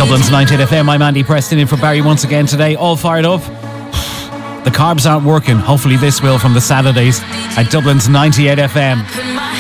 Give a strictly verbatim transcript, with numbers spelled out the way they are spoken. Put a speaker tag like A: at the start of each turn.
A: Dublin's ninety-eight F M. I'm Andy Preston in for Barry once again today. All fired up. The carbs aren't working. Hopefully this will from the Saturdays at Dublin's ninety-eight F M.